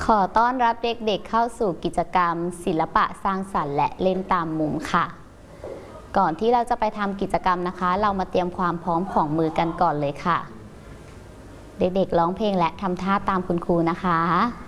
ขอต้อนรับเด็กๆเข้าสู่กิจกรรมศิลปะสร้างสรรค์และเล่นตามมุมค่ะ ก่อนที่เราจะไปทำกิจกรรมนะคะ เรามาเตรียมความพร้อมของมือกันก่อนเลยค่ะ เด็กๆร้องเพลงและทำท่าตามคุณครูนะคะ